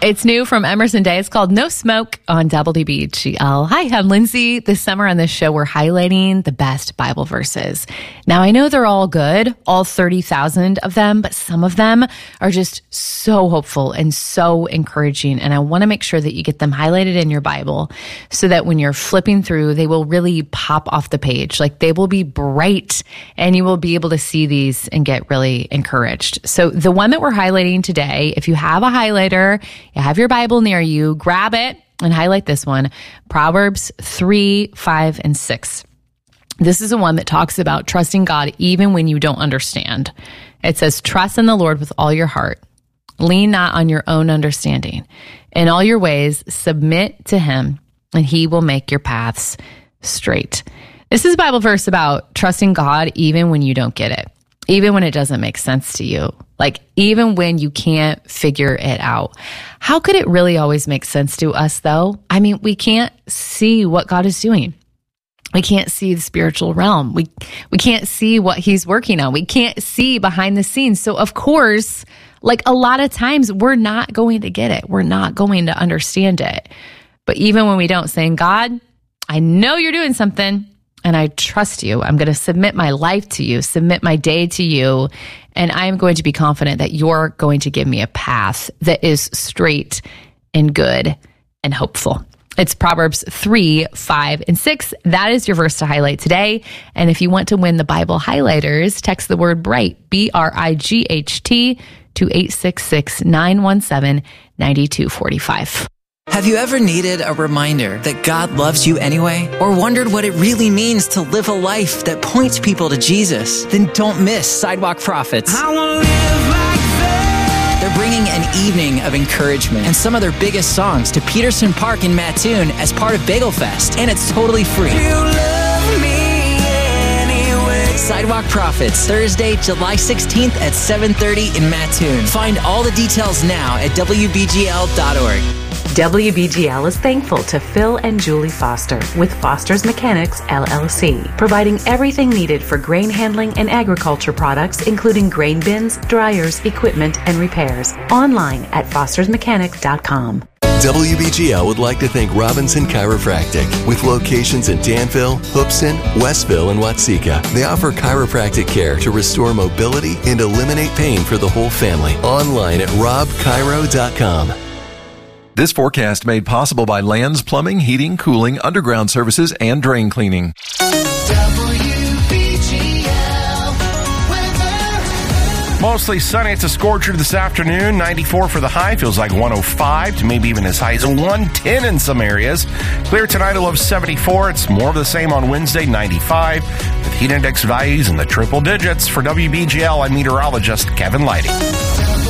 It's new from Emerson Day. It's called No Smoke on WBGL. Hi, I'm Lindsay. This summer on this show, we're highlighting the best Bible verses. Now, I know they're all good, all 30,000 of them, but some of them are just so hopeful and so encouraging. And I want to make sure that you get them highlighted in your Bible so that when you're flipping through, they will really pop off the page. Like they will be bright and you will be able to see these and get really encouraged. So the one that we're highlighting today, if you have a highlighter, you have your Bible near you, grab it and highlight this one, Proverbs 3, 5, and 6. This is the one that talks about trusting God even when you don't understand. It says, trust in the Lord with all your heart. Lean not on your own understanding. In all your ways, submit to him, and he will make your paths straight. This is a Bible verse about trusting God even when you don't get it, even when it doesn't make sense to you. Like, even when you can't figure it out. How could it really always make sense to us, though? I mean, we can't see what God is doing. We can't see the spiritual realm. We can't see what he's working on. We can't see behind the scenes. So, of course, like a lot of times, we're not going to get it. We're not going to understand it. But even when we don't, saying, God, I know you're doing something, and I trust you. I'm going to submit my life to you, submit my day to you, and I'm going to be confident that you're going to give me a path that is straight and good and hopeful. It's Proverbs 3, 5, and 6. That is your verse to highlight today. And if you want to win the Bible highlighters, text the word BRIGHT, BRIGHT, to 866-917-9245. Have you ever needed a reminder that God loves you anyway? Or wondered what it really means to live a life that points people to Jesus? Then don't miss Sidewalk Prophets. I want to live like that. They're bringing an evening of encouragement and some of their biggest songs to Peterson Park in Mattoon as part of Bagel Fest, and it's totally free. You love me anyway. Sidewalk Prophets, Thursday, July 16th at 7:30 in Mattoon. Find all the details now at WBGL.org. WBGL is thankful to Phil and Julie Foster with Foster's Mechanics, LLC, providing everything needed for grain handling and agriculture products, including grain bins, dryers, equipment, and repairs. Online at fostersmechanic.com. WBGL would like to thank Robinson Chiropractic. With locations in Danville, Hoopson, Westville, and Watseka, they offer chiropractic care to restore mobility and eliminate pain for the whole family. Online at robchiro.com. This forecast made possible by Lands Plumbing, Heating, Cooling, Underground Services, and Drain Cleaning. Mostly sunny. It's a scorcher this afternoon. 94 for the high. Feels like 105 to maybe even as high as 110 in some areas. Clear tonight, a low of 74. It's more of the same on Wednesday, 95. With heat index values in the triple digits. For WBGL, I'm meteorologist Kevin Lighty.